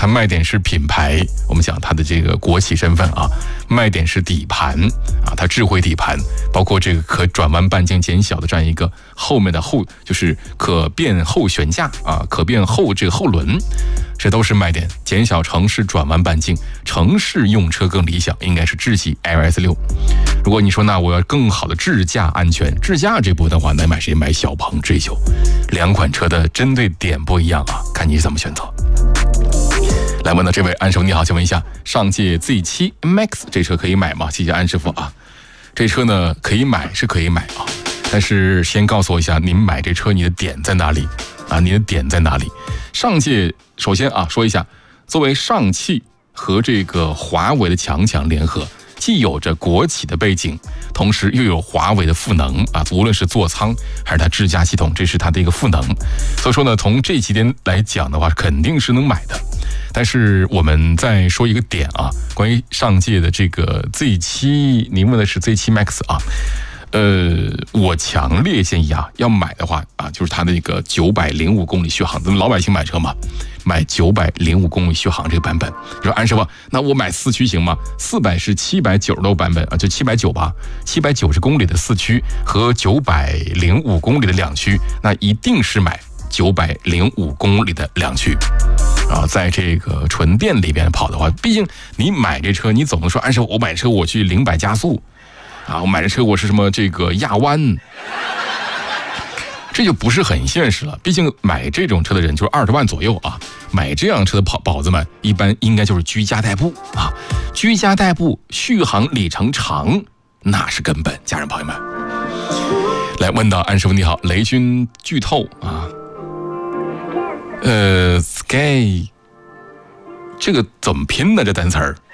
它卖点是品牌，我们讲它的这个国企身份啊，卖点是底盘啊，它智慧底盘，包括这个可转弯半径减小的这样一个后面的就是可变后悬架啊，可变这个后轮，这都是卖点。减小城市转弯半径，城市用车更理想，应该是智系 LS6。如果你说那我要更好的智驾安全，智驾这部分的话，那买谁？买小鹏 G9。两款车的针对点不一样啊，看你怎么选择。来问到这位安师傅，你好，请问一下，上汽 Z7 Max 这车可以买吗？谢谢安师傅啊。这车呢可以买是可以买啊，但是先告诉我一下，您买这车你的点在哪里啊？你的点在哪里？上汽首先啊说一下，作为上汽和这个华为的强联合，既有着国企的背景，同时又有华为的赋能啊，无论是座舱还是它智驾系统，这是它的一个赋能。所以说呢，从这几点来讲的话，肯定是能买的。但是我们再说一个点啊，关于上届的这个 Z7， 您问的是 Z7 Max 啊，我强烈建议啊，要买的话啊，就是它的一个905公里续航，咱们老百姓买车嘛，买905公里续航这个版本。你说安师傅，那我买四驱行吗？400是790多版本啊，就790吧，790公里的四驱和905公里的两驱，那一定是买905公里的两驱。啊，在这个纯电里边跑的话，毕竟你买这车，你总能说安师傅，我买车我去0-100加速。啊，我买这车我是什么这个压弯，这就不是很现实了。毕竟买这种车的人就是20万左右啊，买这样车的宝子们一般应该就是居家代步啊，居家代步续航里程长那是根本。家人朋友们，来问到安师傅你好，雷军剧透啊，Sky 这个怎么拼呢？这单词儿？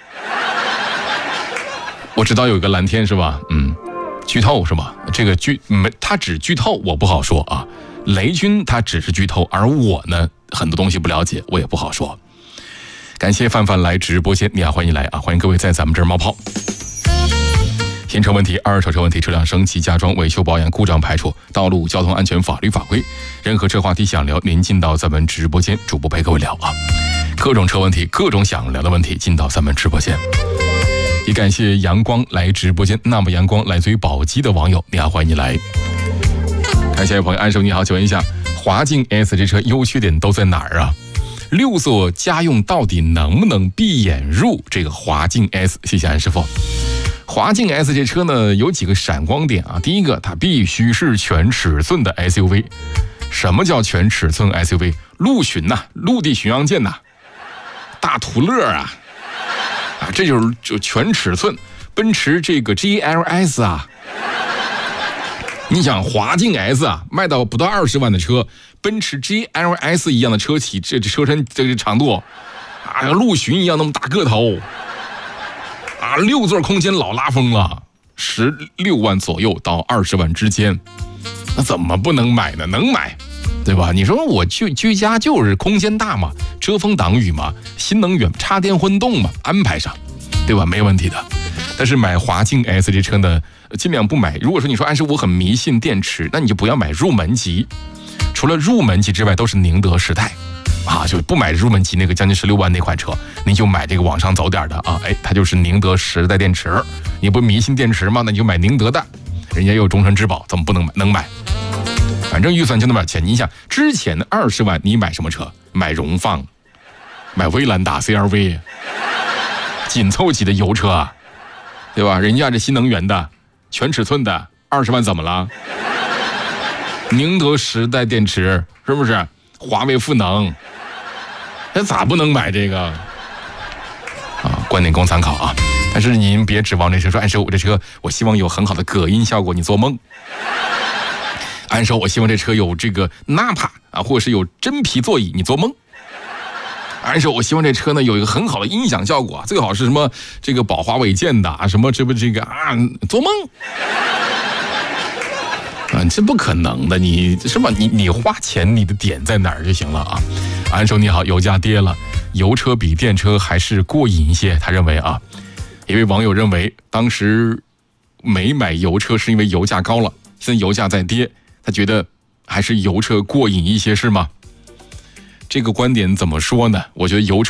我知道有一个蓝天是吧？剧透是吧？这个他只剧透，我不好说啊。雷军他只是剧透，而我呢，很多东西不了解，我也不好说。感谢范范来直播间，你好，欢迎来啊！欢迎各位在咱们这儿冒泡。新车问题、二手车问题、车辆升级、加装、维修保养、故障排除、道路交通安全、法律法规，任何车话题想聊，您进到咱们直播间，主播陪各位聊啊。各种车问题、各种想聊的问题，进到咱们直播间。也感谢阳光来直播间，那么阳光来自于宝鸡的网友，你好，欢迎你来。看下一位朋友安师傅你好，请问一下，华境 S 这车优缺点都在哪儿啊？6座家用到底能不能闭眼入这个华境 S？ 谢谢安师傅。华境 S 这车呢有几个闪光点啊，第一个，它必须是全尺寸的 SUV。什么叫全尺寸 SUV？ 陆巡呐，陆地巡洋舰呐，大途乐啊，这就全尺寸。奔驰这个 GLS 啊，你想华境 S 啊，卖到不到20万的车，奔驰 GLS 一样的车企，这车身这个长度啊，陆巡一样那么大个头啊，6座空间老拉风了，16万左右到20万之间，那怎么不能买呢？能买，对吧？你说我居家就是空间大嘛，遮风挡雨嘛，新能源插电混动嘛，安排上，对吧？没问题的。但是买华境 S 这车呢，尽量不买。如果说你说安师傅我很迷信电池，那你就不要买入门级。除了入门级之外，都是宁德时代啊，就不买入门级那个将近16万那款车，你就买这个往上走点的啊，它就是宁德时代电池。你不迷信电池吗？那你就买宁德的，人家又有终身质保，怎么不能买？能买。反正预算就那么点钱，你想之前的20万你买什么车？买荣放，买威兰达 CRV， 紧凑级的油车啊，对吧？人家这新能源的全尺寸的20万怎么了？宁德时代电池是不是？华为赋能，那咋不能买这个啊？观点供参考啊。但是您别指望这车说，安师傅我这车我希望有很好的隔音效果，你做梦。安师傅我希望这车有这个纳帕啊，或者是有真皮座椅，你做梦。安师傅我希望这车呢有一个很好的音响效果，最好是什么这个宝华韦健的啊，什么这个啊，做梦。啊，这不可能的，你是吧？你花钱，你的点在哪儿就行了啊。安叔你好，油价跌了，油车比电车还是过瘾一些。他认为啊，一位网友认为当时没买油车是因为油价高了，现在油价在跌，他觉得还是油车过瘾一些，是吗？这个观点怎么说呢？我觉得油车